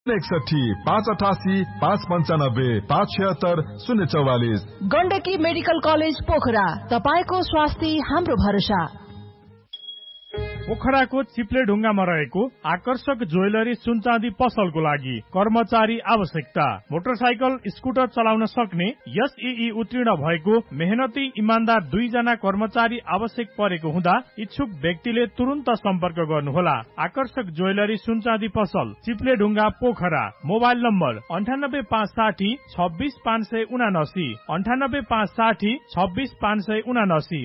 61 588 595 576 044। Gandaki medical college Pokhara, तपाईको स्वास्थ्य हाम्रो भरोसा। पोखराको चिप्लेढुङ्गामा रहेको आकर्षक ज्वेलरी सुनचाँदी पसलको लागि कर्मचारी आवश्यकता। मोटरसाइकल स्कुटर चलाउन सक्ने एसईई उत्तीर्ण भएको मेहनती इमान्दार 2 जना कर्मचारी आवश्यक परेको हुँदा इच्छुक व्यक्तिले तुरुन्त सम्पर्क गर्नुहोला। आकर्षक ज्वेलरी सुनचाँदी पसल चिप्लेढुङ्गा पोखरा। Mobile number 98560 26579 98560 26579।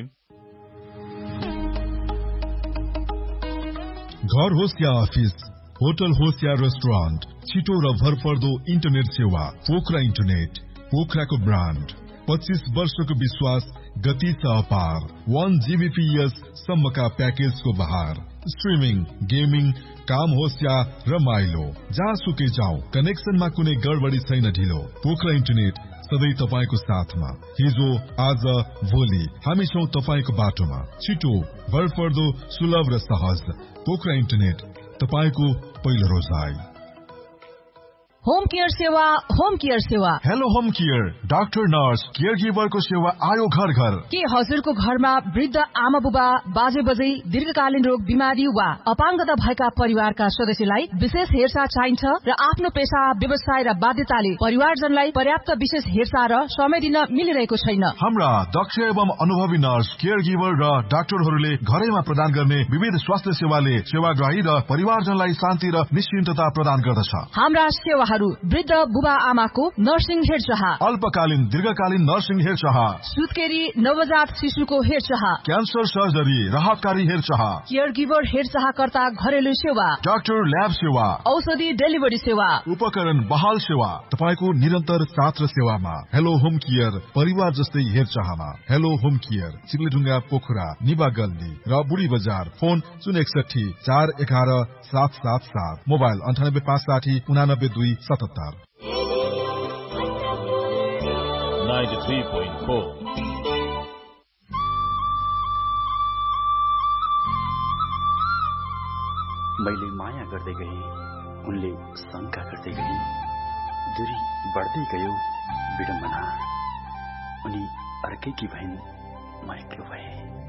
घर होस् या अफिस, होटल होस् या रेस्टुरेन्ट, छिटो र भरपर्दो इन्टरनेट सेवा पोखरा इन्टरनेट। पोखराको ब्रान्ड, 25 वर्षको विश्वास, गति छ अपार। 1 Gbps सम्मका प्याकेजको बहार। स्ट्रिमिङ, गेमिङ, काम होस् या रमाइलो, जहाँसुकै जाउँ, कनेक्सनमा कुनै गडबडी छैन ढिलो। पोखरा इन्टरनेट सधैँ तपाईको साथमा। हिजो, आज, भोलि हामी छौं तपाईको बाटोमा। छिटो, भरपर्दो, सुलभ र सहज। पोखरा इन्टरनेट, तपाईको पहिलो रोजाइ। होम केयर सेवा, होम केयर सेवा। Hello home care, doctor nurse care गिभरको सेवा आयो घर घर। के हजुरको घरमा वृद्ध आमा बुबा, बाजे बजै, दीर्घकालीन रोग, बिमारी वा अपाङ्गता भएका परिवारका सदस्यलाई विशेष हेरचाह चाहिन्छ र आफ्नो पेशा, व्यवसाय र बाध्यताले परिवारजनलाई पर्याप्त विशेष हेरचाह र समय दिन मिलिरहेको छैन। हाम्रा दक्ष एवं अनुभवी नर्स, केयर गिभर र डाक्टरहरूले घरैमा प्रदान गर्ने विविध स्वास्थ्य सेवाले सेवाग्राही र परिवारजनलाई शान्ति र निश्चिन्तता प्रदान गर्दछ। हाम्रा सेवा वृद्ध बुबा आमाको नर्सिङ हेरचाह, अल्पकालीन दीर्घकालीन नर्सिङ हेरचाह, सुत्केरी नवजात शिशुको हेरचाह, क्यान्सर सर्जरी, राहतकारी हेरचाह, केयर गिभर हेरचाहकर्ता घरेलु सेवा, डाक्टर ल्याब सेवा, औषधि डेलिभरी सेवा, उपकरण बहाल सेवा, तपाईको निरन्तर साथ र सेवामा। हेलो होम केयर, परिवार जस्तै हेरचाहमा। हेलो होम केयर, चिप्लेढुङ्गा पोखरा, निबा गल्ली र बुढी बजार। Phone 061 411 777, mobile 98560 892 77। 93.4 मैले माया गर्दै गएँ, उनले शङ्का गर्दै गइन्। दूरी बढ्दै गयो, विडम्बना। उनी अर्कैकी भइन्, म एक्लो भएँ।